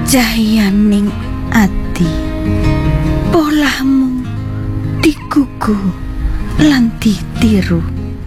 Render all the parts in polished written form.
Cahayaning ati, polahmu digugu lan ditiru.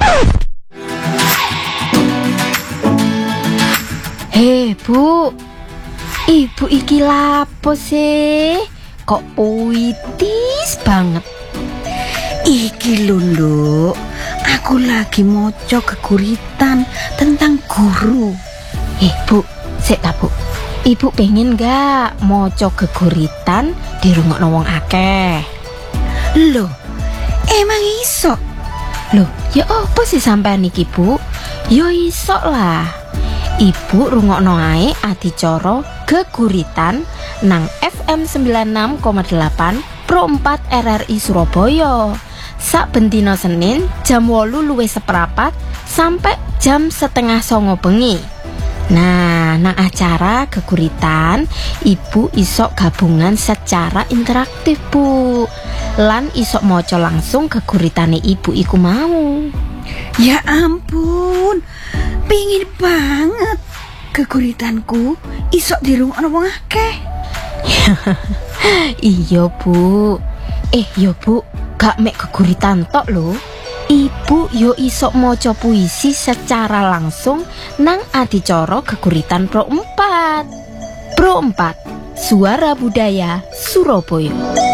Hei Bu, ibu iki lapo sih? Kok puitis banget? Iki lho Nduk, aku lagi maca geguritan tentang guru. Bu, sik ta Bu. Ibu pengen gak maca geguritan dirungokno wong akeh? Loh, emang iso? Loh, ya apa sih sampean iki Bu? Ya iso lah. Ibu rungokno ae adicara geguritan nang FM 96,8 Pro 4 RRI Surabaya. Sak bendina Senin jam 8:15 sampai jam 8:30 bengi. Nah, nang acara geguritan ibu isok gabungan secara interaktif Bu. Lan isok maca langsung geguritane ibu iku mau. Ya ampun, pingin banget geguritanku isok dirungokno wong akeh. Iya Bu. Ya Bu, gak mek geguritan tok lho. Ibu yo isok maca puisi secara langsung nang adicara geguritan Pro 4. Pro 4, Suara Budaya Surabaya.